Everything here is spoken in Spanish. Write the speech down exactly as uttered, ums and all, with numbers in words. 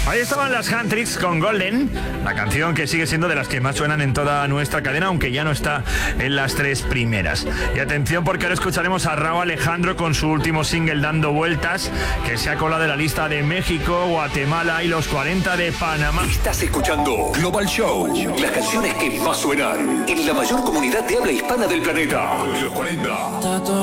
Ahí estaban las Handtricks con Golden, la canción que sigue siendo de las que más suenan en toda nuestra cadena, aunque ya no está en las tres primeras. Y atención, porque ahora escucharemos a Rauw Alejandro con su último single Dando Vueltas, que se ha colado en la lista de México, Guatemala y los cuarenta de Panamá. Estás escuchando Global Show, las canciones que más suenan en la mayor comunidad de habla hispana del planeta. Los cuarenta.